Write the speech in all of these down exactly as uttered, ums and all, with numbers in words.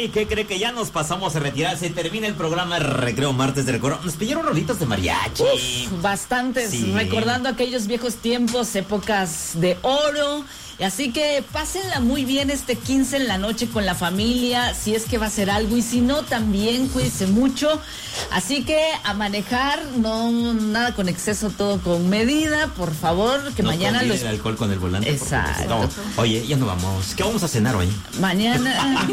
¿y qué cree que ya nos pasamos a retirar? Se termina el programa Recreo Martes de Recuerdo. Nos pidieron rolitas de mariachi. Uf, bastantes, sí. Recordando aquellos viejos tiempos, épocas de oro. Así que pásenla muy bien este quince en la noche con la familia, si es que va a ser algo, y si no, también cuídense mucho. Así que a manejar, no nada con exceso, todo con medida, por favor, que no mañana los... el alcohol con el volante. Exacto. No. Oye, ya no vamos. ¿Qué vamos a cenar hoy? Mañana.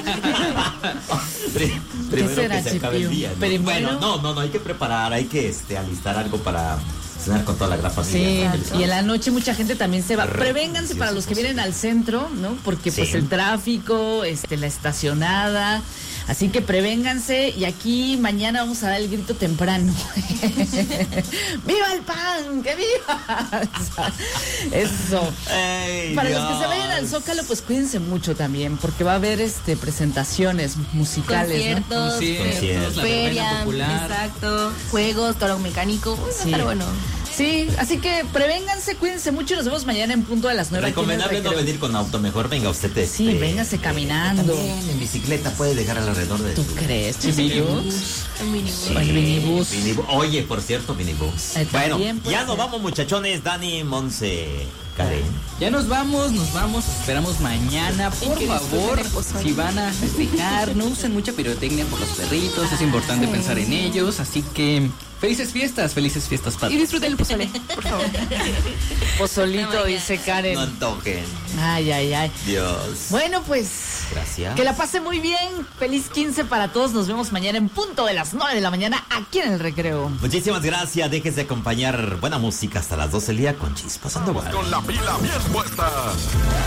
Primero será, que se acabe el día, ¿no? Pero bueno, no, no, no, hay que preparar, hay que este, alistar algo para cenar con toda la gran familia. Sí, y en la noche mucha gente también se va. Prevénganse para los que vienen al centro, ¿no? Porque sí. pues el tráfico, este, la estacionada. Así que prevénganse, y aquí mañana vamos a dar el grito temprano. ¡Viva el pan! ¡Que viva! Eso. Hey, Para Dios. los que se vayan al Zócalo, pues cuídense mucho también, porque va a haber este presentaciones musicales, conciertos, ¿no? Conciertos, feria, exacto, juegos, toro mecánico. Sí. Pero bueno. Sí, así que prevénganse, cuídense mucho y nos vemos mañana en punto de las nueve. Recomendable no venir con auto, mejor venga usted. Este, sí, véngase caminando. También en bicicleta puede dejar alrededor de... ¿Tú crees? ¿Minibús? El minibús. Sí, el minibús. minibús. Oye, por cierto, minibús. Eh, bueno, ya ser. nos vamos, muchachones. Dani, Monse, Karen. Ya nos vamos, nos vamos, esperamos mañana. Por favor, si van a festejar, no usen mucha pirotecnia por los perritos, es importante sí. pensar en ellos, así que felices fiestas, felices fiestas, padres. Y disfruten el pozole, por favor. Pozolito, dice Karen. No antojen. Ay, ay, ay. Dios. Bueno, pues. Gracias. Que la pase muy bien. Feliz quince para todos. Nos vemos mañana en punto de las nueve de la mañana aquí en el Recreo. Muchísimas gracias. Déjense de acompañar buena música hasta las doce del día con Chispas. Con la pila bien puesta.